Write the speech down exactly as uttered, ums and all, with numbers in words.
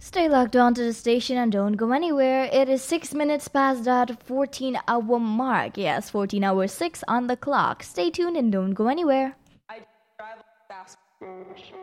Stay locked on to the station and don't go anywhere. It is six minutes past that fourteen hour mark. Yes, fourteen hours six on the clock. Stay tuned and don't go anywhere. I drive fast.